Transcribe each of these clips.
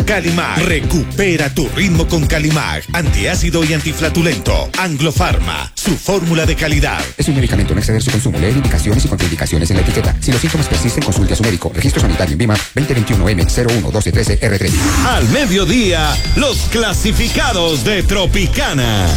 Calimag. Recupera tu ritmo con Calimag. Antiácido y antiflatulento. Anglo-Pharma. Su fórmula de calidad. Es un medicamento, no exceder su consumo. Leer indicaciones y contraindicaciones en la etiqueta. Si los síntomas persisten, consulte a su médico. Registro sanitario en VIMA 2021M011213R3. Al mediodía, los clasificados de Tropicana.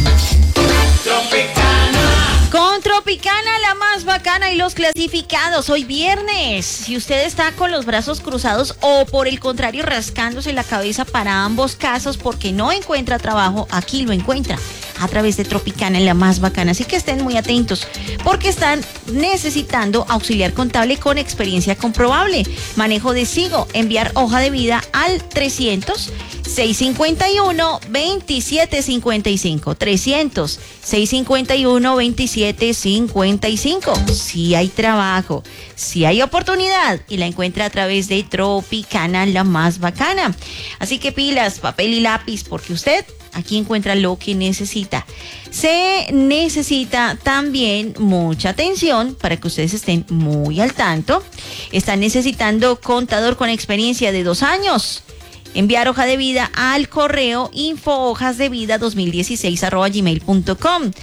Con Tropicana, la más bacana, y los clasificados. Hoy viernes, si usted está con los brazos cruzados o por el contrario rascándose la cabeza para ambos casos porque no encuentra trabajo, aquí lo encuentra a través de Tropicana, la más bacana. Así que estén muy atentos porque están necesitando auxiliar contable con experiencia comprobable, manejo de SIGO, enviar hoja de vida al 300-651-2755. 300-651-2755. Si hay trabajo, si hay oportunidad, y la encuentra a través de Tropicana, la más bacana. Así que pilas, papel y lápiz, porque usted aquí encuentra lo que necesita. Se necesita también mucha atención para que ustedes estén muy al tanto. Están necesitando contador con experiencia de 2 años. Enviar hoja de vida al correo infohojasdevida2016@gmail.com.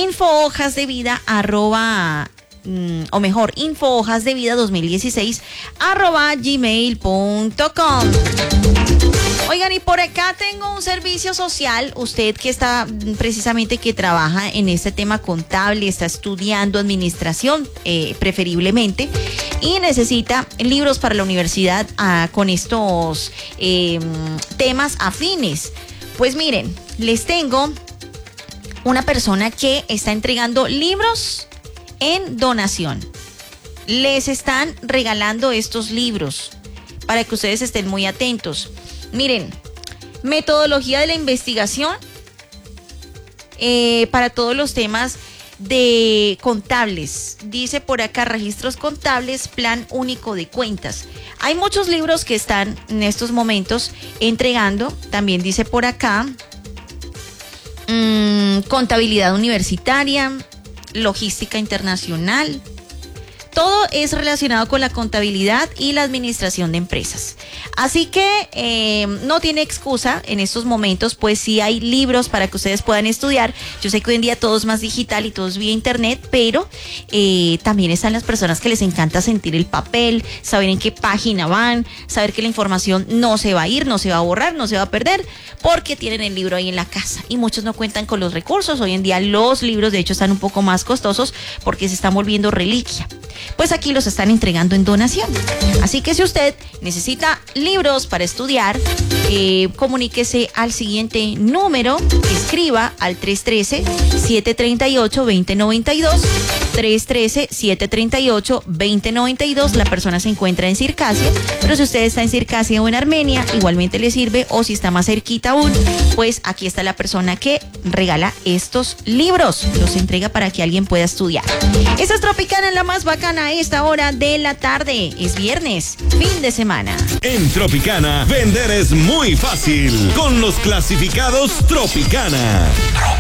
infohojasdevida2016@gmail.com. Oigan, y por acá tengo un servicio social. Usted que está precisamente, que trabaja en este tema contable, está estudiando administración, preferiblemente, y necesita libros para la universidad con estos temas afines. Pues miren, les tengo una persona que está entregando libros en donación. Les están regalando estos libros para que ustedes estén muy atentos. Miren, metodología de la investigación para todos los temas de contables. Dice por acá, registros contables, plan único de cuentas. Hay muchos libros que están en estos momentos entregando. También dice por acá, contabilidad universitaria, logística internacional. Todo es relacionado con la contabilidad y la administración de empresas. Así que no tiene excusa en estos momentos, pues sí hay libros para que ustedes puedan estudiar. Yo sé que hoy en día todo es más digital y todo es vía internet, pero también están las personas que les encanta sentir el papel, saber en qué página van, saber que la información no se va a ir, no se va a borrar, no se va a perder, porque tienen el libro ahí en la casa. Y muchos no cuentan con los recursos. Hoy en día los libros, de hecho, están un poco más costosos porque se están volviendo reliquia. Pues aquí los están entregando en donación. Así que si usted necesita libros para estudiar, comuníquese al siguiente número, escriba al 313-738-2092, 313-738-2092. La persona se encuentra en Circasia, pero si usted está en Circasia o en Armenia, igualmente le sirve, o si está más cerquita aún, pues aquí está la persona que regala estos libros, los entrega para que alguien pueda estudiar. Esta es Tropicana, la más bacana a esta hora de la tarde. Es viernes, fin de semana. En Tropicana, vender es muy fácil con los clasificados Tropicana.